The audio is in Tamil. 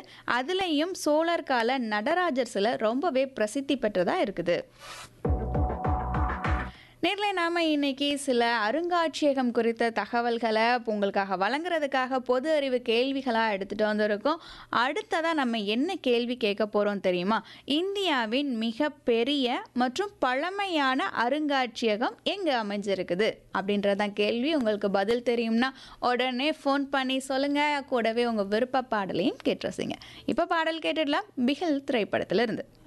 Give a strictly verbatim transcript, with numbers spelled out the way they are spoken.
இருக்குது. அதுலேயும் சோழர் கால நடராஜர் சிலை ரொம்பவே பிரசித்தி பெற்றதா இருக்குது. நேர்ல நாம இன்னைக்கு சில அருங்காட்சியகம் குறித்த தகவல்களை உங்களுக்காக வழங்குறதுக்காக பொது அறிவு கேள்விகளா எடுத்துட்டு வந்திருக்கோம். அடுத்ததா நம்ம என்ன கேள்வி கேட்க போறோம் தெரியுமா? இந்தியாவின் மிக பெரிய மற்றும் பழமையான அருங்காட்சியகம் எங்க அமைஞ்சிருக்குது அப்படின்றதான் கேள்வி. உங்களுக்கு பதில் தெரியும்னா உடனே ஃபோன் பண்ணி சொல்லுங்க. கூடவே உங்க விருப்ப பாடலையும் கேட்டு ரசிங்க. இப்ப பாடல் கேட்டுடலாம். பிகில் திரைப்படத்திலிருந்து.